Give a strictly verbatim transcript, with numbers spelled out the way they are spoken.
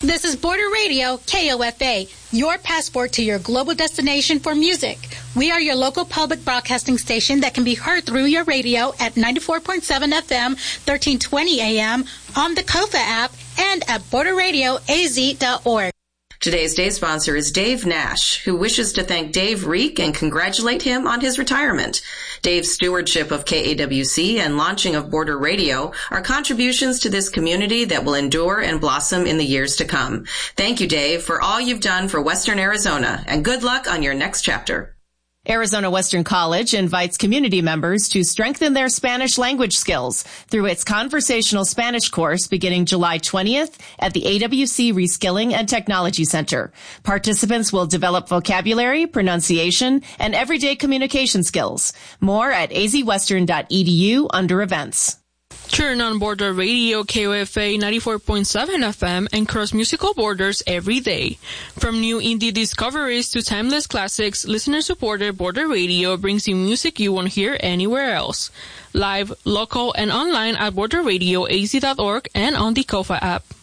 This is Border Radio, K O F A, your passport to your global destination for music. We are your local public broadcasting station that can be heard through your radio at ninety-four point seven F M, thirteen twenty A M, on the Kofa app, and at border radio a z dot org. Today's day sponsor is Dave Nash, who wishes to thank Dave Reek and congratulate him on his retirement. Dave's stewardship of K A W C and launching of Border Radio are contributions to this community that will endure and blossom in the years to come. Thank you, Dave, for all you've done for Western Arizona, and good luck on your next chapter. Arizona Western College invites community members to strengthen their Spanish language skills through its conversational Spanish course beginning July twentieth at the A W C Reskilling and Technology Center. Participants will develop vocabulary, pronunciation, and everyday communication skills. More at a z western dot e d u under events. Turn on Border Radio K O F A ninety-four point seven F M and cross musical borders every day. From new indie discoveries to timeless classics, listener-supported Border Radio brings you music you won't hear anywhere else. Live, local, and online at border radio a z dot org and on the Kofa app.